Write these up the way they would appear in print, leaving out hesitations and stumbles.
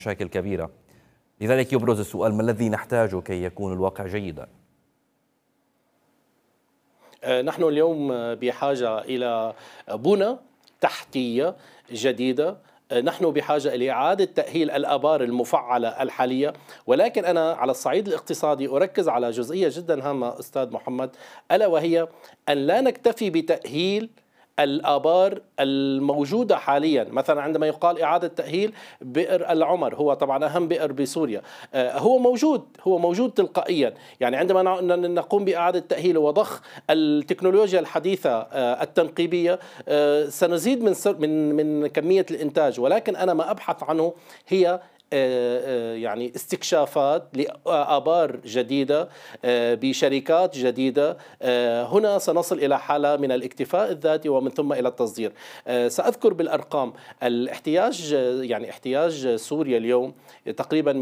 مشاكل كبيرة. لذلك يبرز السؤال: ما الذي نحتاجه كي يكون الواقع جيدا؟ نحن اليوم بحاجة إلى بنى تحتية جديدة. نحن بحاجة لإعادة تأهيل الآبار المفعلة الحالية، ولكن أنا على الصعيد الاقتصادي أركز على جزئية جدا هامة أستاذ محمد، ألا وهي أن لا نكتفي بتأهيل الآبار الموجودة حاليا. مثلا عندما يقال إعادة تأهيل بئر العمر، هو طبعا أهم بئر بسوريا، هو موجود تلقائيا. يعني عندما نقوم بإعادة تأهيله وضخ التكنولوجيا الحديثة التنقيبية، سنزيد من كمية الإنتاج. ولكن أنا ما أبحث عنه هي يعني استكشافات لآبار جديدة بشركات جديدة. هنا سنصل إلى حالة من الاكتفاء الذاتي ومن ثم إلى التصدير. سأذكر بالأرقام الاحتياج، يعني احتياج سوريا اليوم تقريبا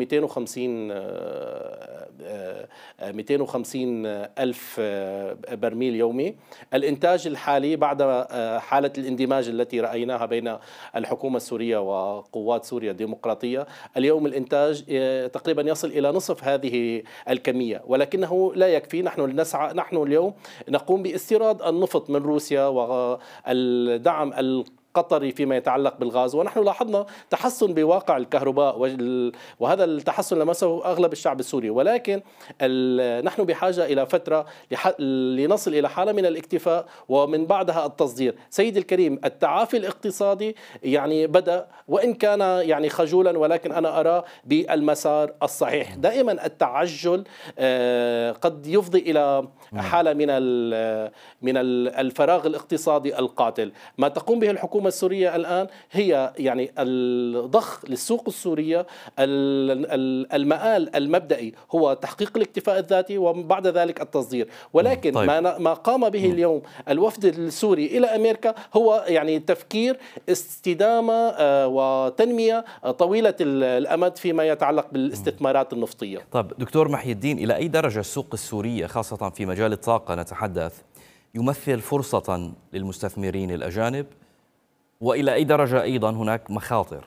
250 ألف برميل يومي. الإنتاج الحالي بعد حالة الاندماج التي رأيناها بين الحكومة السورية وقوات سوريا الديمقراطية، اليوم الإنتاج تقريبا يصل إلى نصف هذه الكمية، ولكنه لا يكفي. نحن اليوم نقوم باستيراد النفط من روسيا والدعم القطري فيما يتعلق بالغاز، ونحن لاحظنا تحسن بواقع الكهرباء، وهذا التحسن لمسه أغلب الشعب السوري. ولكن نحن بحاجة إلى فترة لنصل إلى حالة من الاكتفاء ومن بعدها التصدير. سيدي الكريم، التعافي الاقتصادي يعني بدأ، وإن كان يعني خجولا، ولكن أنا أرى بالمسار الصحيح. دائما التعجل قد يفضي إلى حالة من الفراغ الاقتصادي القاتل. ما تقوم به الحكومة السورية الآن هي يعني الضخ للسوق السورية. المآل المبدئي هو تحقيق الاكتفاء الذاتي وبعد ذلك التصدير. ولكن طيب. ما قام به اليوم الوفد السوري إلى أمريكا هو يعني تفكير استدامة وتنمية طويلة الأمد فيما يتعلق بالاستثمارات النفطية. طيب دكتور محي الدين، إلى أي درجة السوق السورية خاصة في مجال الطاقة نتحدث يمثل فرصة للمستثمرين الأجانب، وإلى أي درجة أيضا هناك مخاطر؟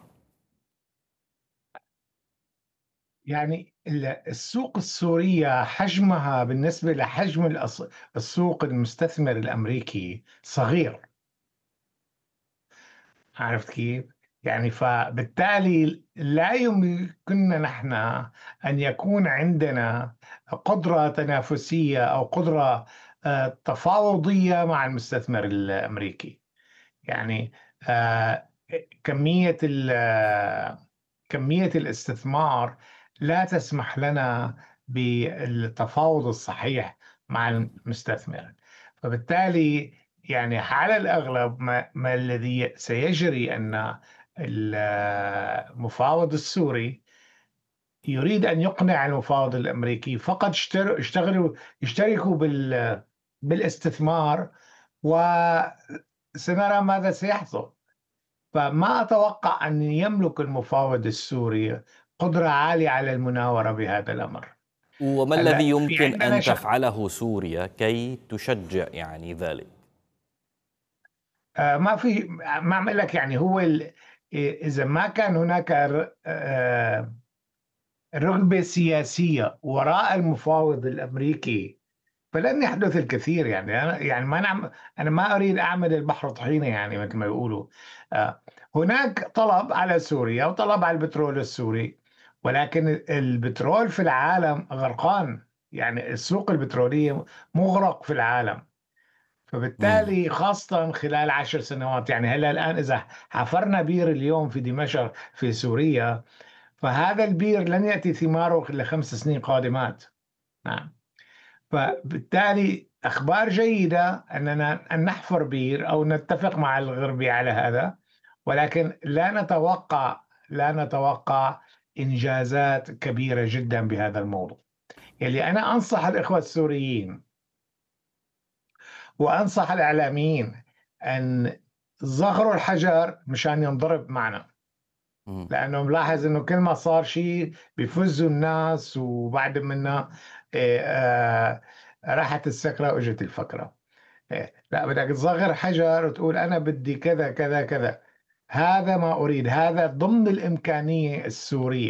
يعني السوق السورية حجمها بالنسبة لحجم السوق المستثمر الأمريكي صغير. عرفت كيف؟ يعني فبالتالي لا يمكننا نحن أن يكون عندنا قدرة تنافسية أو قدرة تفاوضية مع المستثمر الأمريكي. يعني آه، كمية كمية الاستثمار لا تسمح لنا بالتفاوض الصحيح مع المستثمر. فبالتالي يعني على الأغلب ما الذي سيجري أن المفاوض السوري يريد أن يقنع المفاوض الأمريكي فقط يشتركوا بالاستثمار، وسنرى ماذا سيحصل. فما أتوقع أن يملك المفاوض السوري قدرة عالية على المناورة بهذا الأمر. وما هلا الذي في يمكن عندنا أن تفعله سوريا كي تشجع يعني ذلك؟ ما في، ما أعمل لك يعني هو إذا ما كان هناك رغبة سياسية وراء المفاوض الأمريكي فلن يحدث الكثير. يعني أنا يعني أنا ما أريد أعمل البحر طحينة، يعني مثل ما يقولوا. هناك طلب على سوريا وطلب على البترول السوري، ولكن البترول في العالم غرقان. يعني السوق البترولية مغرق في العالم. فبالتالي خاصة خلال 10 سنوات، يعني هلا الآن إذا حفرنا بير اليوم في دمشق في سوريا، فهذا البير لن يأتي ثماره إلا 5 سنين قادمات. نعم. فبالتالي أخبار جيدة أننا أن نحفر بير أو نتفق مع الغربي على هذا، ولكن لا نتوقع إنجازات كبيرة جدا بهذا الموضوع. يعني أنا أنصح الإخوة السوريين وأنصح الإعلاميين أن صغروا الحجر مشان ينضرب معنا، لأنه ملاحظ أنه كل ما صار شيء بيفزوا الناس، وبعد منا راحت السكرة وإجت الفكرة. لا، بدك تصغر حجر وتقول أنا بدي كذا كذا كذا. هذا ما أريد، هذا ضمن الإمكانية السورية.